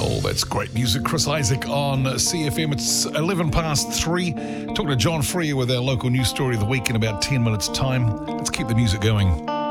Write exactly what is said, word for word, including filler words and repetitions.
Oh, that's great music. Chris Isaac on C F M. It's eleven past three. Talking to John Freer with our local news story of the week in about ten minutes' time. Let's keep the music going.